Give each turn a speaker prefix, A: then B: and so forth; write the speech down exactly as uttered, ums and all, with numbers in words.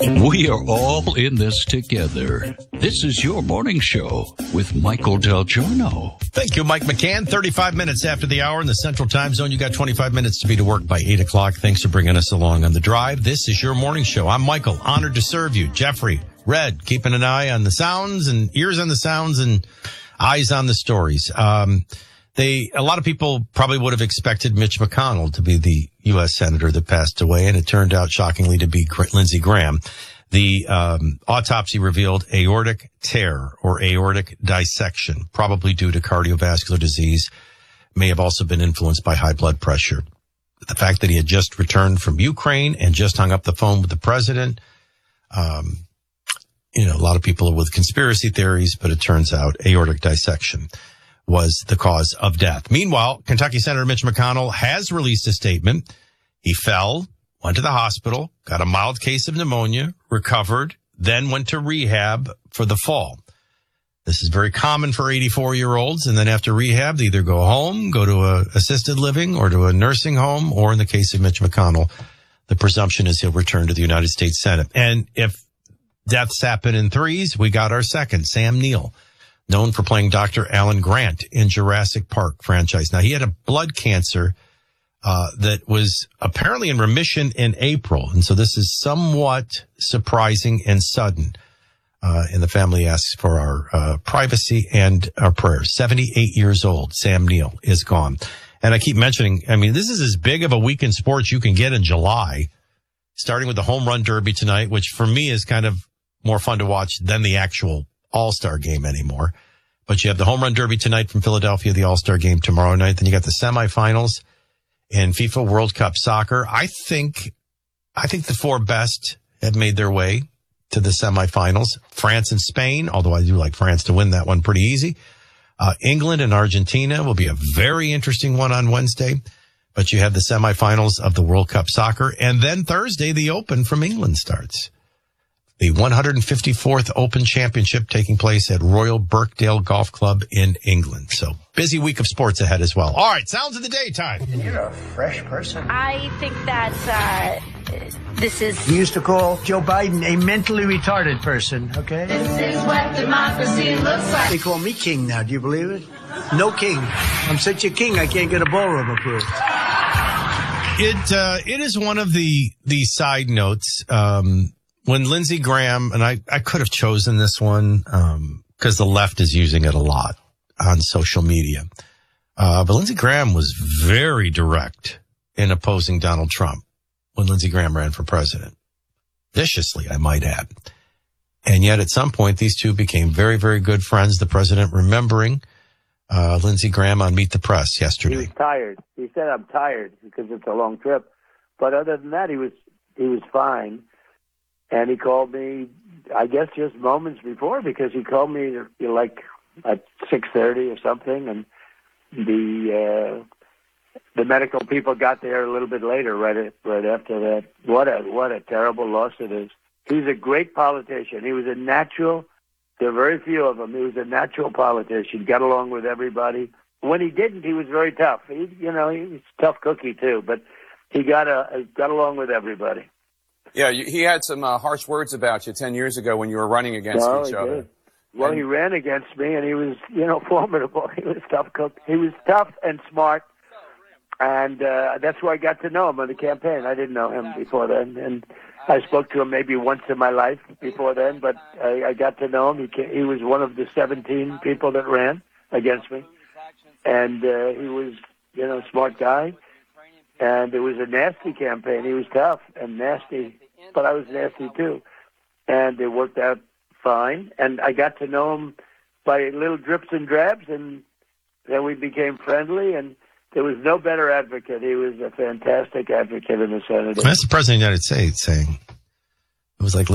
A: We are all in this together. This is your morning show with Michael Del Giorno.
B: Thank you, Mike McCann. thirty-five minutes after the hour in the Central Time Zone. You got twenty-five minutes to be to work by eight o'clock. Thanks for bringing us along on the drive. This is your morning show. I'm Michael, honored to serve you. Jeffrey, Red, keeping an eye on the sounds and ears on the sounds and eyes on the stories. Um, they, a lot of people probably would have expected Mitch McConnell to be the U S senator that passed away, and it turned out shockingly to be Lindsey Graham. The um, autopsy revealed aortic tear or aortic dissection, probably due to cardiovascular disease, may have also been influenced by high blood pressure. The fact that he had just returned from Ukraine and just hung up the phone with the president, um, you know, a lot of people are with conspiracy theories, but it turns out aortic dissection was the cause of death. Meanwhile, Kentucky Senator Mitch McConnell has released a statement. He fell, went to the hospital, got a mild case of pneumonia, recovered, then went to rehab for the fall. This is very common for eighty-four-year-olds, and then after rehab, they either go home, go to a assisted living, or to a nursing home, or in the case of Mitch McConnell, the presumption is he'll return to the United States Senate. And if deaths happen in threes, we got our second, Sam Neill, known for playing Doctor Alan Grant in Jurassic Park franchise. Now, he had a blood cancer uh that was apparently in remission in April, and so this is somewhat surprising and sudden. Uh and the family asks for our uh privacy and our prayers. seventy-eight years old, Sam Neill is gone. And I keep mentioning, I mean, this is as big of a week in sports you can get in July, starting with the home run derby tonight, which for me is kind of more fun to watch than the actual All-Star game anymore. But you have the home run derby tonight from Philadelphia, the All-Star game tomorrow night. Then you got the semifinals in FIFA World Cup soccer. I think, I think the four best have made their way to the semifinals. France and Spain, although I do like France to win that one pretty easy. Uh, England and Argentina will be a very interesting one on Wednesday. But you have the semifinals of the World Cup soccer. And then Thursday, the Open from England starts. The one hundred fifty-fourth Open Championship taking place at Royal Birkdale Golf Club in England. So busy week of sports ahead as well. All right, sounds of the daytime.
C: You're a fresh person.
D: I think that uh, this is...
C: You used to call Joe Biden a mentally retarded person, okay?
D: This is what democracy looks like.
C: They call me king now. Do you believe it? No king. I'm such a king, I can't get a ballroom approved.
B: It uh, it is one of the, the side notes... Um, When Lindsey Graham, and I, I could have chosen this one um, because the left is using it a lot on social media. Uh, but Lindsey Graham was very direct in opposing Donald Trump when Lindsey Graham ran for president. Viciously, I might add. And yet at some point, these two became very, very good friends. The president remembering uh, Lindsey Graham on Meet the Press yesterday.
E: He was tired. He said, I'm tired because it's a long trip. But other than that, he was he was fine. And he called me, I guess, just moments before, because he called me you know, like at six thirty or something, and the uh, the medical people got there a little bit later, right at, right after that. What a what a terrible loss it is. He's a great politician. He was a natural. There are very few of them. He was a natural politician. Got along with everybody. When he didn't, he was very tough. He, you know, he was a tough cookie too, but he got a got along with everybody.
F: Yeah, he had some uh, harsh words about you ten years ago when you were running against
E: no,
F: each
E: he
F: other.
E: Did. Well, and he ran against me, and he was, you know, formidable. He was tough cook. He was tough and smart, and uh, that's where I got to know him on the campaign. I didn't know him before then, and I spoke to him maybe once in my life before then, but I, I got to know him. He, came, he was one of the seventeen people that ran against me, and uh, he was, you know, a smart guy. And it was a nasty campaign. He was tough and nasty, but I was nasty too. And it worked out fine. And I got to know him by little drips and drabs, and then we became friendly. And there was no better advocate. He was a fantastic advocate in the Senate.
B: That's the President of the United States saying it was like